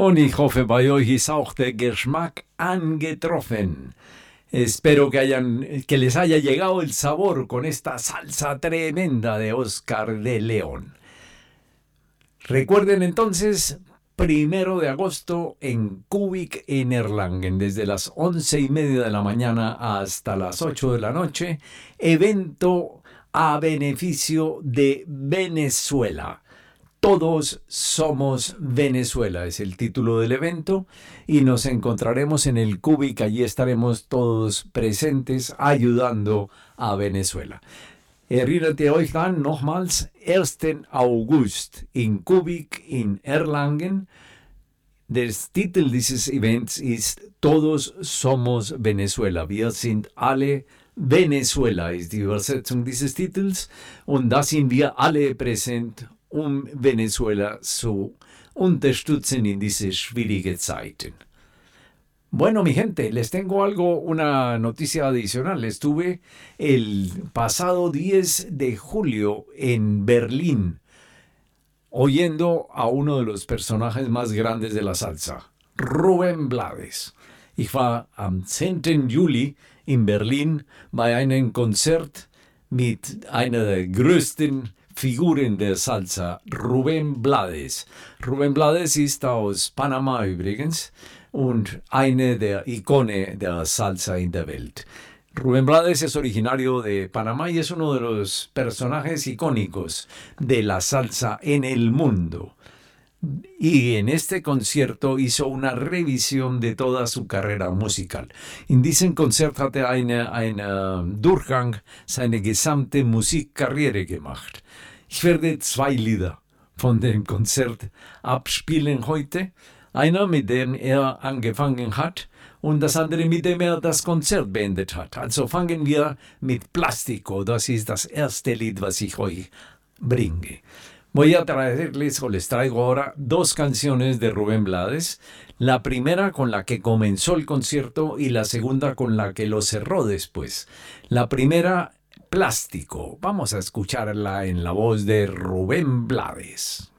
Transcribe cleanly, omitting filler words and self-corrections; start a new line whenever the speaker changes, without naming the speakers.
Und ich hoffe, bei euch ist auch der Geschmack angetroffen. Espero que les haya llegado el sabor con esta salsa tremenda de Oscar de León. Recuerden entonces, 1 de agosto en Kubik en Erlangen, desde las 11:30 de la mañana hasta las 8 de la noche, evento a beneficio de Venezuela. Todos somos Venezuela, es el título del evento, y nos encontraremos en el Kubik. Allí estaremos todos presentes ayudando a Venezuela. Erinnert euch dann nochmals, 1. August in Kubik in Erlangen. Der Titel dieses Events ist Todos somos Venezuela. Wir sind alle Venezuela, ist die Übersetzung dieses Titels. Und da sind wir alle präsent, Venezuela zu unterstützen in diese schwierigen Zeiten. Bueno, mi gente, les tengo una noticia adicional. Estuve el pasado 10 de julio en Berlín, oyendo a uno de los personajes más grandes de la salsa, Rubén Blades. Ich war am 10. Juli in Berlin bei einem Konzert mit einer der größten Figuren der Salsa, Rubén Blades. Rubén Blades ist aus Panama übrigens und eine der Ikonen der Salsa in der Welt. Rubén Blades es originario de Panamá y es uno de los personajes icónicos de la salsa en el mundo. Y en este concierto hizo una revisión de toda su carrera musical. In diesem Konzert hat er einen Durchgang seine gesamte Musikkarriere gemacht. Ich werde 2 Lieder von dem Konzert abspielen heute. Einer, mit dem er angefangen hat, und das andere, mit dem er das Konzert beendet hat. Also fangen wir mit Plástico. Das ist das erste Lied, was ich euch bringe. Voy a traerles o les traigo ahora 2 canciones de Rubén Blades. La primera con la que comenzó el concierto y la segunda con la que lo cerró después. La primera, Plástico. Vamos a escucharla en la voz de Rubén Blades.